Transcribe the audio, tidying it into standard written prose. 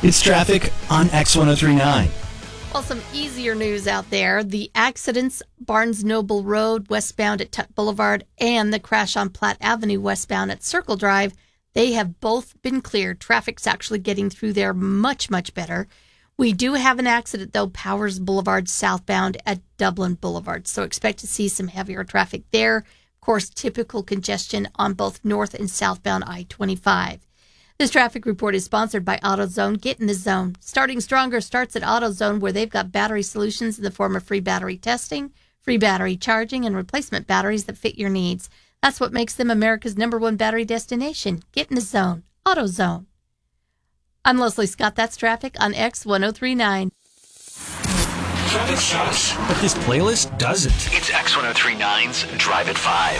It's traffic on X1039. Well, some easier news out there. The accidents, Barnes Noble Road westbound at Tut Boulevard and the crash on Platte Avenue westbound at Circle Drive, they have both been cleared. Traffic's actually getting through there much, much better. We do have an accident, though, Powers Boulevard southbound at Dublin Boulevard. So expect to see some heavier traffic there. Of course, typical congestion on both north and southbound I-25. This traffic report is sponsored by AutoZone. Get in the zone. Starting Stronger starts at AutoZone, where they've got battery solutions in the form of free battery testing, free battery charging, and replacement batteries that fit your needs. That's what makes them America's #1 battery destination. Get in the zone. AutoZone. I'm Leslie Scott. That's traffic on X1039. Traffic shots. But this playlist doesn't. It's X1039's Drive at 5.